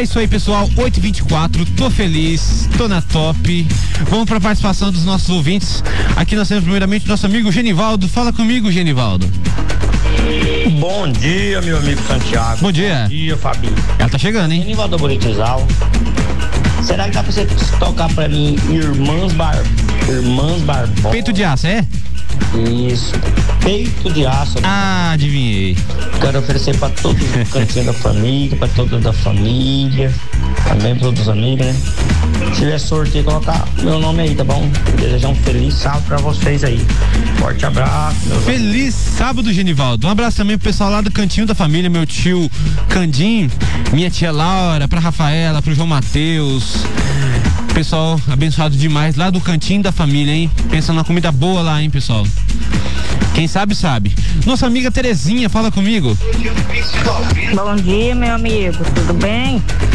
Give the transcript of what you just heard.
É isso aí, pessoal, 8h24, tô feliz, tô na top. Vamos pra participação dos nossos ouvintes. Aqui nós temos primeiramente nosso amigo Genivaldo. Fala comigo, Genivaldo. Bom dia, meu amigo Santiago. Bom dia. Bom dia, Fabinho. Ela tá chegando, hein? Genivaldo Bonitizal. Será que dá pra você tocar pra mim Irmãs Barbosa? Peito de aço, é? Isso, peito de aço. Ah, adivinhei. Quero oferecer pra todos os cantinhos da família, pra todos da família, também pra todos os amigos, né? Se tiver sorteio, colocar meu nome aí, tá bom? Desejar um feliz sábado pra vocês aí. Forte abraço. Feliz sábado, Genivaldo. Um abraço também pro pessoal lá do cantinho da família, meu tio Candim, minha tia Laura, pra Rafaela, pro João Matheus. Pessoal abençoado demais lá do cantinho da família, hein? Pensa numa comida boa lá, hein, pessoal? Quem sabe, sabe. Nossa amiga Terezinha, fala comigo. Bom dia, meu amigo, tudo bem?